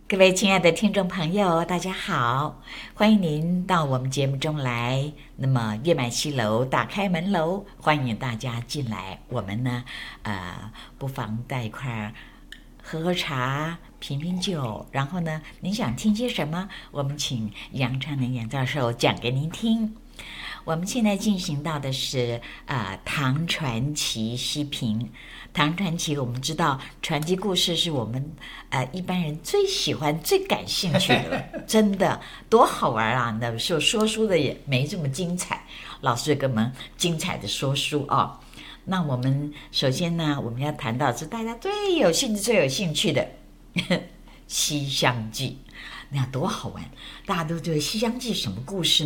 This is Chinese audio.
各位亲爱的听众朋友，大家好，欢迎您到我们节目中来。那么月满西楼打开门楼，欢迎大家进来。我们呢，不妨在一块儿喝喝茶，品品酒。然后呢，您想听些什么，我们请杨昌宁杨教授讲给您听。我们现在进行到的是唐传奇西评。唐传奇，我们知道传奇故事是我们一般人最喜欢、最感兴趣的了，真的多好玩啊！那时候说书的也没这么精彩，老师给我们精彩的说书啊。那我们首先呢，我们要谈到是大家最有兴趣的《西厢记》，那多好玩！大家都觉得《西厢记》什么故事